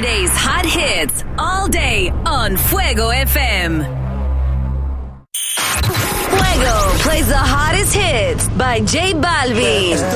Friday's hot hits all day on Fuego FM. Fuego plays the hottest hits by J Balvin.